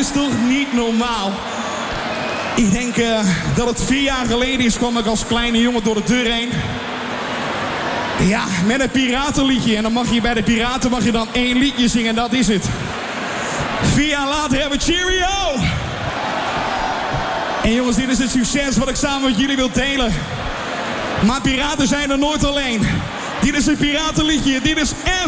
is toch niet normaal? Ik denk dat het 4 jaar geleden is, kwam ik als kleine jongen door de deur heen. Ja, met een piratenliedje. En dan mag je bij de piraten dan 1 liedje zingen en dat is het. 4 jaar later hebben we Cheerio! En jongens, dit is het succes wat ik samen met jullie wil delen. Maar piraten zijn er nooit alleen. Dit is een piratenliedje. Dit is